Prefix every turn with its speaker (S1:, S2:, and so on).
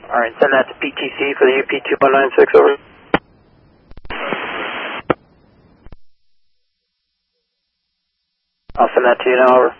S1: Alright, send that to PTC for the UP2196, over. I'll send that to you now, over.